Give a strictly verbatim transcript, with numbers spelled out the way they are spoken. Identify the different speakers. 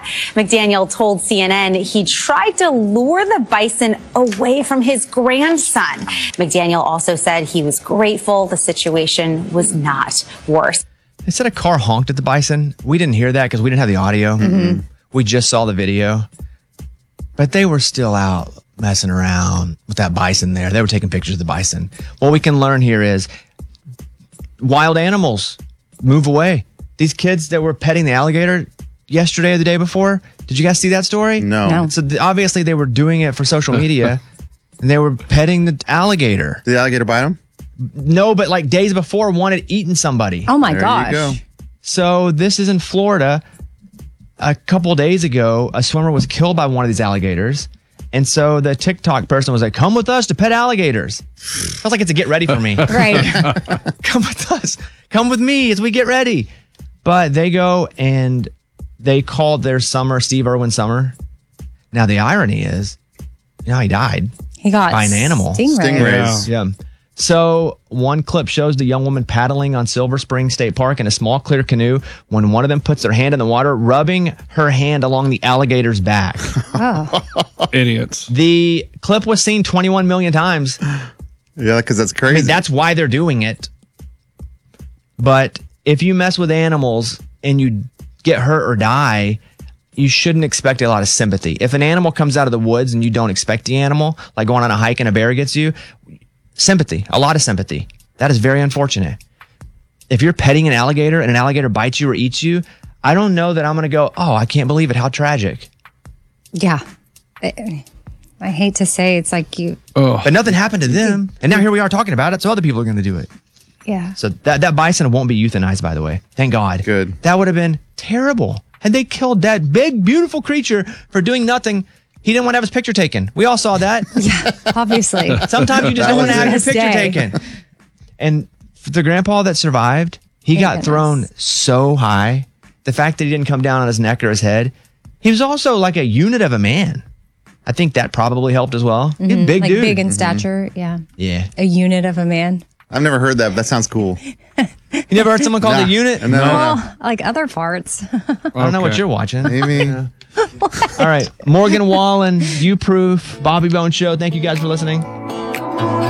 Speaker 1: McDaniel told C N N he tried to lure the bison away from his grandson. McDaniel also said he was grateful the situation was not worse.
Speaker 2: They said a car honked at the bison. We didn't hear that because we didn't have the audio.
Speaker 1: Mm-hmm.
Speaker 2: We just saw the video. But they were still out messing around with that bison there. They were taking pictures of the bison. What we can learn here is wild animals move away. These kids that were petting the alligator yesterday or the day before, did you guys see that story?
Speaker 3: No.
Speaker 1: No.
Speaker 2: So th- obviously they were doing it for social media and they were petting the alligator.
Speaker 3: Did the alligator bite him?
Speaker 2: No, but like days before, one had eaten somebody.
Speaker 1: Oh my
Speaker 3: There
Speaker 1: gosh.
Speaker 3: you go.
Speaker 2: So this is in Florida. A couple days ago, a swimmer was killed by one of these alligators. And so the TikTok person was like, come with us to pet alligators. Sounds like it's a get ready for me.
Speaker 1: Right.
Speaker 2: Come with us. Come with me as we get ready. But they go and they called their summer Steve Irwin Summer. Now the irony is, you know, he died
Speaker 1: He got
Speaker 2: by an animal.
Speaker 1: Stingray.
Speaker 3: Stingrays.
Speaker 2: Yeah. So one clip shows the young woman paddling on Silver Spring State Park in a small clear canoe when one of them puts their hand in the water, rubbing her hand along the alligator's back.
Speaker 1: Oh.
Speaker 4: Idiots.
Speaker 2: The clip was seen twenty-one million times.
Speaker 3: Yeah, because that's
Speaker 2: I
Speaker 3: crazy.
Speaker 2: mean, that's why they're doing it. But if you mess with animals and you get hurt or die, you shouldn't expect a lot of sympathy. If an animal comes out of the woods and you don't expect the animal, like going on a hike and a bear gets you, sympathy, a lot of sympathy. That is very unfortunate. If you're petting an alligator and an alligator bites you or eats you, I don't know that I'm going to go, oh, I can't believe it. How tragic.
Speaker 1: Yeah. I, I hate to say it's like you.
Speaker 2: But nothing happened to them. And now here we are talking about it, so other people are going to do it.
Speaker 1: Yeah.
Speaker 2: So that, that bison won't be euthanized, by the way. Thank God.
Speaker 3: Good.
Speaker 2: That would have been terrible. And they killed that big, beautiful creature for doing nothing. He didn't want to have his picture taken. We all saw that.
Speaker 1: Yeah, obviously.
Speaker 2: Sometimes you just
Speaker 3: That
Speaker 2: don't want to
Speaker 3: was
Speaker 2: have your
Speaker 1: his
Speaker 2: picture
Speaker 1: day.
Speaker 2: taken. And the grandpa that survived, he
Speaker 1: Thank
Speaker 2: got
Speaker 1: goodness.
Speaker 2: thrown so high. The fact that he didn't come down on his neck or his head, he was also like a unit of a man. I think that probably helped as well. He's a big
Speaker 1: Like
Speaker 2: dude.
Speaker 1: big in stature. Yeah.
Speaker 2: Yeah.
Speaker 1: A unit of a man.
Speaker 3: I've never heard that, but that sounds cool.
Speaker 2: You never heard someone called
Speaker 3: Nah.
Speaker 2: a unit?
Speaker 3: No, no, no.
Speaker 1: Well, like other parts.
Speaker 2: I don't know what
Speaker 4: Okay.
Speaker 2: you're watching.
Speaker 3: Maybe.
Speaker 2: All right. Morgan Wallen, You Proof, Bobby Bone Show. Thank you guys for listening.